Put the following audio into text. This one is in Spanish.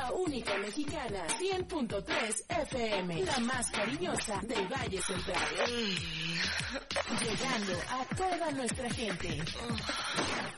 La única mexicana, 100.3 FM, la más cariñosa del Valle Central. Llegando a toda nuestra gente.